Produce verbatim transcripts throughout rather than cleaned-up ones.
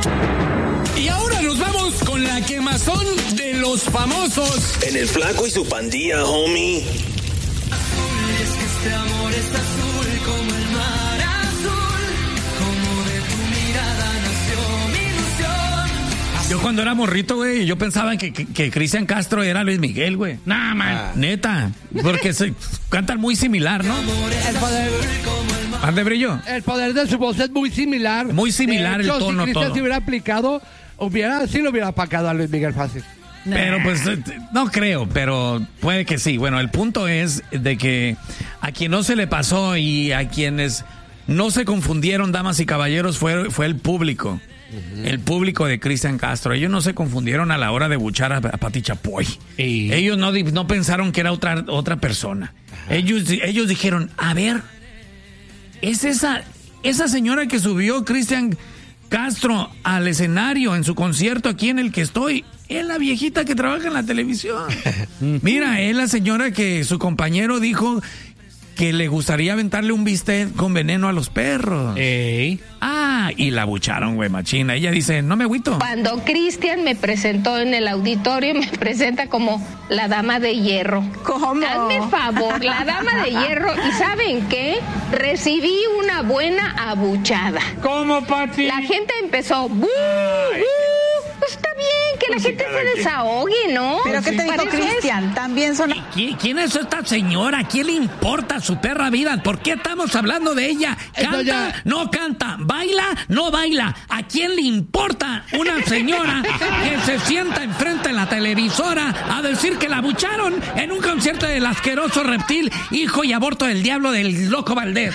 Y ahora nos vamos con la quemazón de los famosos. En el Flaco y su pandilla, homie. Azul, es que este amor es azul como el mar azul, como de tu mirada nació mi ilusión. Yo cuando era morrito, güey, yo pensaba que, que, que Cristian Castro era Luis Miguel, güey. Nah, man, ah. neta, porque se cantan muy similar, ¿no? El poder... ¿Ande brillo? El poder de su voz es muy similar. Muy similar de hecho, el tono, si Cristian todo. se hubiera aplicado, hubiera, sí lo hubiera apacado a Luis Miguel fácil. Pero pues no creo, pero puede que sí. Bueno, el punto es de que a quien no se le pasó y a quienes no se confundieron, damas y caballeros, fue, fue el público. Uh-huh. El público de Cristian Castro. Ellos no se confundieron a la hora de buchar a, a Pati Chapoy. ¿Y? Ellos no, no pensaron que era otra, otra persona. Ellos, ellos dijeron, a ver, es esa, esa señora que subió Cristian Castro al escenario en su concierto aquí en el que estoy. Es la viejita que trabaja en la televisión. Mira, es la señora que su compañero dijo que le gustaría aventarle un bistec con veneno a los perros. Ey. Ah, y la bucharon, güey, machina. Ella dice, no me agüito. Cuando Cristian me presentó en el auditorio, me presenta como la dama de hierro. ¿Cómo? Hazme favor, la dama de hierro. ¿Y saben qué? Recibí una buena abuchada. ¿Cómo, Pati? La gente empezó, ¡bú, bú! Pues está bien que la gente se desahogue, ¿no? ¿Pero qué te dijo Cristian? También son... ¿Quién, ¿Quién es esta señora? ¿A quién le importa su perra vida? ¿Por qué estamos hablando de ella? ¿Canta? Ya... No canta. ¿Baila? No baila. ¿A quién le importa una señora que se sienta enfrente de la televisora a decir que la bucharon en un concierto del asqueroso reptil, hijo y aborto del diablo del loco Valdés?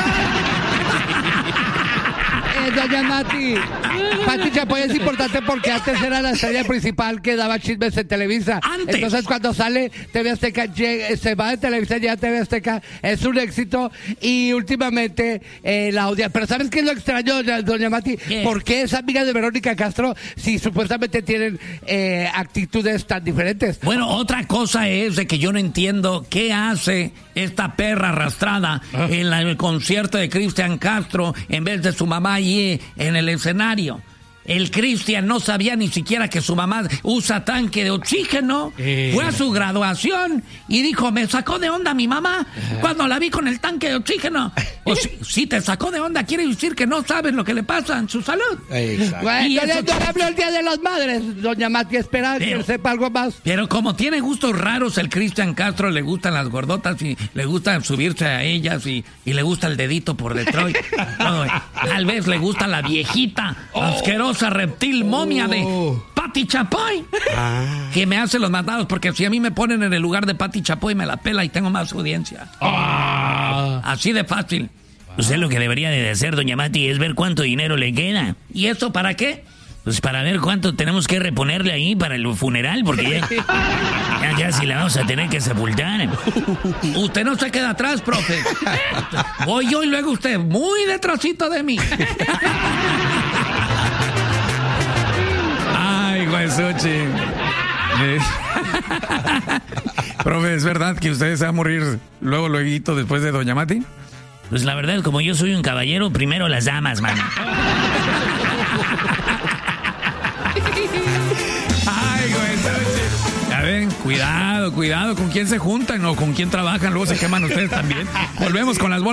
Eh, doña Mati, Pati Chapoy es importante porque antes era la estrella principal que daba chismes en Televisa. Antes. Entonces cuando sale T V Azteca, llega, se va de Televisa, llega a T V Azteca, es un éxito y últimamente eh, la audiencia. Pero ¿sabes qué es lo extraño, doña, doña Mati? ¿Qué? ¿Por qué es amiga de Verónica Castro si supuestamente tienen eh, actitudes tan diferentes? Bueno, otra cosa es de que yo no entiendo qué hace esta perra arrastrada ah. en la, el concierto de Cristian Castro en vez de su mamá allí en el escenario. El Cristian no sabía ni siquiera que su mamá usa tanque de oxígeno. Eh. Fue a su graduación y dijo, me sacó de onda mi mamá cuando la vi con el tanque de oxígeno. O si, si te sacó de onda, quiere decir que no sabes lo que le pasa en su salud. Exacto. Bueno, y eso... no le habló el Día de las Madres, doña Mati, espera pero, que sepa algo más. Pero como tiene gustos raros el Cristian Castro, le gustan las gordotas y le gusta subirse a ellas y, y le gusta el dedito por detrás. No, tal vez le gusta la viejita oh. asquerosa reptil momia oh. de Pati Chapoy ah. que me hace los mandados, porque si a mí me ponen en el lugar de Pati Chapoy me la pela y tengo más audiencia. Ah. Así de fácil. Usted lo que debería de hacer, doña Mati, es ver cuánto dinero le queda. ¿Y eso para qué? Pues para ver cuánto tenemos que reponerle ahí para el funeral, porque ya, ya, ya si la vamos a tener que sepultar. Usted no se queda atrás, profe. Voy yo y luego usted, muy detrásito de mí. Ay, Guaysuchi. Eh. Profe, ¿es verdad que usted se va a morir luego, luego, después de doña Mati? Pues la verdad, como yo soy un caballero, primero las damas, mano. Ay, Guaysuchi. Ya ven, cuidado, cuidado con quién se juntan o con quién trabajan, luego se queman ustedes también. Volvemos con las bolas.